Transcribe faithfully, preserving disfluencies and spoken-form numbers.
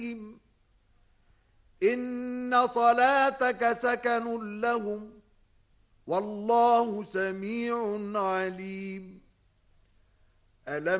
إن صلاتك سكن لهم والله سميع عليم. ألم